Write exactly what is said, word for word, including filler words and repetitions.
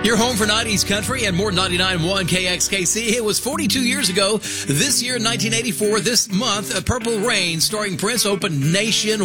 Your home for nineties country and more ninety-nine point one K X K C. It was forty-two years ago. This year, nineteen eighty-four, this month, Purple Rain, starring Prince, opened nationwide.